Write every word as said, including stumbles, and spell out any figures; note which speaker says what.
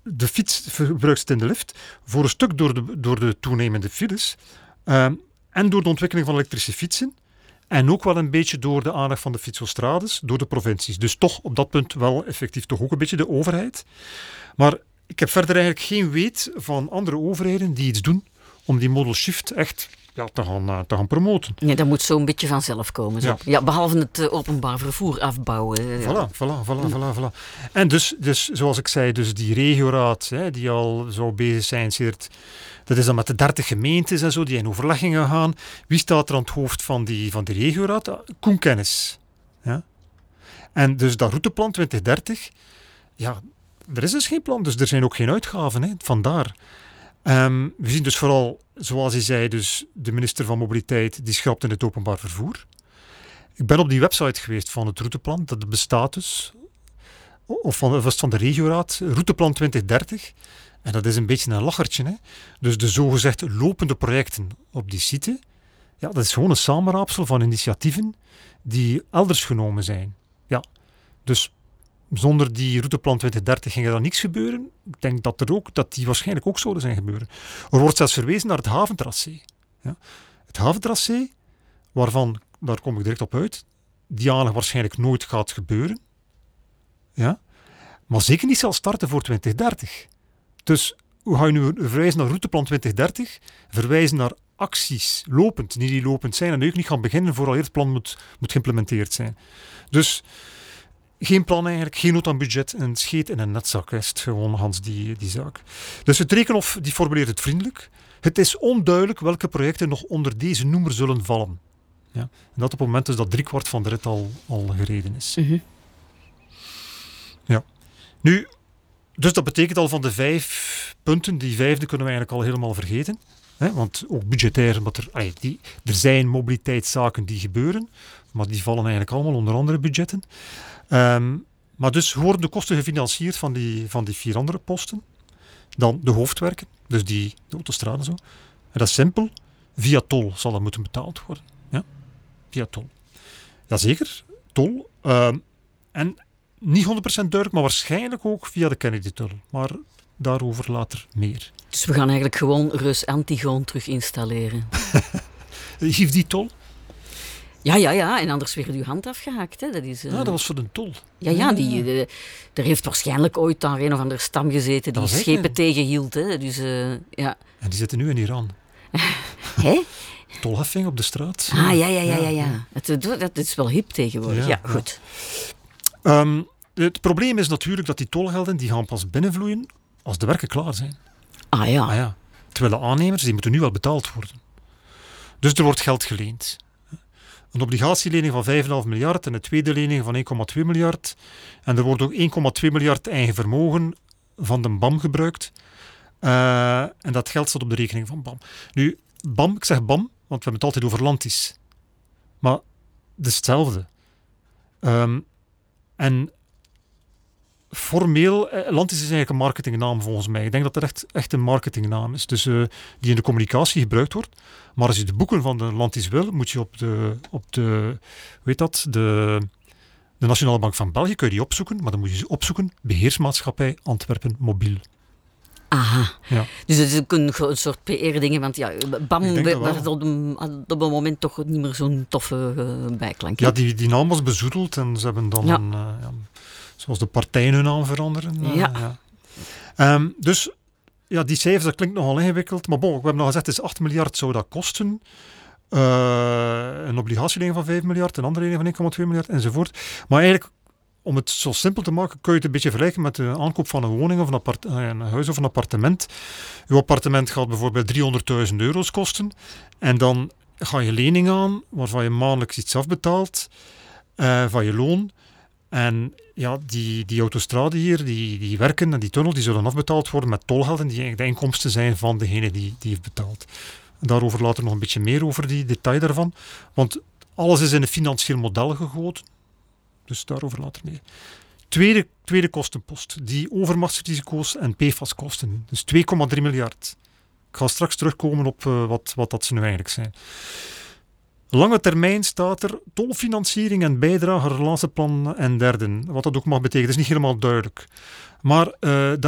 Speaker 1: de fiets verbruikt het in de lift. Voor een stuk door de, door de toenemende files. Uh, en door de ontwikkeling van elektrische fietsen. En ook wel een beetje door de aandacht van de fietsostrades, door de provincies. Dus toch op dat punt wel effectief toch ook een beetje de overheid. Maar ik heb verder eigenlijk geen weet van andere overheden die iets doen om die modal shift echt ja, te, gaan, uh, te gaan promoten.
Speaker 2: Nee, dat moet zo een beetje vanzelf komen. Zo. Ja. Ja, behalve het uh, openbaar vervoer afbouwen. Uh,
Speaker 1: voilà, voilà, voilà, voilà, voilà. En dus, dus, zoals ik zei, dus die regioraad, hè, die al zo bezig zijn, zeert, dat is dan met de dertig gemeentes en zo, die in overleggingen gaan. Wie staat er aan het hoofd van die, van die regioraad? Koen Kennis. Ja. En dus dat routeplan twintig dertig, ja, er is dus geen plan, dus er zijn ook geen uitgaven, hè, vandaar. Um, we zien dus vooral, zoals hij zei, dus de minister van Mobiliteit, die schrapt in het openbaar vervoer. Ik ben op die website geweest van het routeplan, dat bestaat dus, of van, of van de regioraad, routeplan twintig dertig. En dat is een beetje een lachertje. Hè? Dus de zogezegd lopende projecten op die site, ja, dat is gewoon een samenraapsel van initiatieven die elders genomen zijn. Ja, dus zonder die routeplan twintig dertig ging er dan niks gebeuren. Ik denk dat, er ook, dat die waarschijnlijk ook zouden zijn gebeuren. Er wordt zelfs verwezen naar het haventracé. Ja? Het haventracé, waarvan, daar kom ik direct op uit, die aanleg waarschijnlijk nooit gaat gebeuren. Ja? Maar zeker niet zal starten voor twintig dertig. Dus hoe ga je nu verwijzen naar routeplan twintig dertig? Verwijzen naar acties, lopend, die die lopend zijn en ook niet gaan beginnen vooral het plan moet, moet geïmplementeerd zijn. Dus geen plan eigenlijk, geen nood aan budget en scheet in een netzak is het gewoon, Hans, die, die zaak. Dus het Rekenhof die formuleert het vriendelijk. Het is onduidelijk welke projecten nog onder deze noemer zullen vallen. Ja? En dat op het moment is dat driekwart van de rit al, al gereden is.
Speaker 2: Mm-hmm.
Speaker 1: Ja. Nu, dus dat betekent al van de vijf punten, die vijfde kunnen we eigenlijk al helemaal vergeten. Hè? Want ook budgetair, maar er, ay, die, er zijn mobiliteitszaken die gebeuren, maar die vallen eigenlijk allemaal onder andere budgetten. Um, maar dus worden de kosten gefinancierd van die, van die vier andere posten. Dan de hoofdwerken, dus die, de autostraden zo. En dat is simpel, via tol zal dat moeten betaald worden. Ja? Via tol. Jazeker, tol. Um, en niet honderd procent duidelijk, maar waarschijnlijk ook via de Kennedy-tol. Maar daarover later meer.
Speaker 2: Dus we gaan eigenlijk gewoon Reus Antigoon terug installeren.
Speaker 1: Geef die tol?
Speaker 2: Ja, ja, ja. En anders werd uw hand afgehaakt. Hè. Dat is, uh...
Speaker 1: Ja, dat was voor de tol.
Speaker 2: Ja, ja. Die, de, er heeft waarschijnlijk ooit daar een of andere stam gezeten die schepen he. tegenhield. Hè. Dus, uh, ja.
Speaker 1: En die zitten nu in Iran.
Speaker 2: Hé?
Speaker 1: Tolheffing op de straat.
Speaker 2: Ah, ja, ja, ja. ja, ja. ja. Het, dat is wel hip tegenwoordig. Ja, ja goed.
Speaker 1: Ja. Um, het probleem is natuurlijk dat die tolgelden die gaan pas binnenvloeien als de werken klaar zijn.
Speaker 2: Ah ja.
Speaker 1: Ah, ja. Terwijl de aannemers, die moeten nu wel betaald worden. Dus er wordt geld geleend. Een obligatielening van vijf komma vijf miljard en een tweede lening van één komma twee miljard. En er wordt ook één komma twee miljard eigen vermogen van de B A M gebruikt. Uh, en dat geld staat op de rekening van B A M. Nu, B A M, ik zeg B A M, want we hebben het altijd over Lantis. Maar het is hetzelfde. Um, en formeel, Lantis is eigenlijk een marketingnaam volgens mij. Ik denk dat dat echt, echt een marketingnaam is. Dus uh, die in de communicatie gebruikt wordt. Maar als je de boeken van de Lantis wil, moet je op de, op de, weet dat, de, de Nationale Bank van België, kun je die opzoeken. Maar dan moet je ze opzoeken, Beheersmaatschappij Antwerpen Mobiel.
Speaker 2: Aha.
Speaker 1: Ja.
Speaker 2: Dus het is ook een, een soort P R-dingen, want ja, B A M had op het moment toch niet meer zo'n toffe uh, bijklank.
Speaker 1: Ja, die, die naam was bezoedeld en ze hebben dan, ja. een, uh, ja, zoals de partijen hun naam veranderen. Uh,
Speaker 2: ja.
Speaker 1: ja. Um, dus ja, die cijfers, dat klinkt nogal ingewikkeld. Maar bon, we hebben al gezegd, het is acht miljard zou dat kosten. Uh, een obligatielening van vijf miljard, een andere lening van één komma twee miljard enzovoort. Maar eigenlijk, om het zo simpel te maken, kun je het een beetje vergelijken met de aankoop van een woning of een, appart- een huis of een appartement. Uw appartement gaat bijvoorbeeld driehonderdduizend euro's kosten. En dan ga je lening aan, waarvan je maandelijks iets afbetaalt uh, van je loon. En ja, die, die autostraden hier, die, die werken en die tunnel, die zullen afbetaald worden met tolgelden die eigenlijk de inkomsten zijn van degene die, die heeft betaald. En daarover later nog een beetje meer over die detail daarvan. Want alles is in een financieel model gegoten. Dus daarover later meer. Tweede, tweede kostenpost, die overmachtsrisico's en P F A S-kosten. Dus twee komma drie miljard. Ik ga straks terugkomen op uh, wat, wat dat ze nu eigenlijk zijn. Lange termijn staat er tolfinanciering en bijdrage, relanceplan en derden. Wat dat ook mag betekenen, is niet helemaal duidelijk. Maar uh,